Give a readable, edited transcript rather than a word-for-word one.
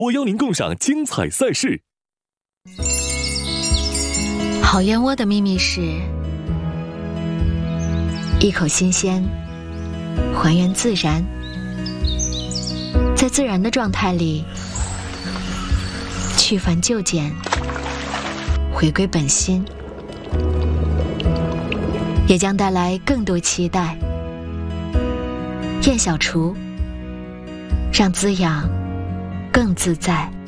我邀您共赏精彩赛事。 好燕窝的秘密是一口新鲜，还原自然，在自然的状态里去繁就简，回归本心，也将带来更多期待。燕小厨，让滋养更自在。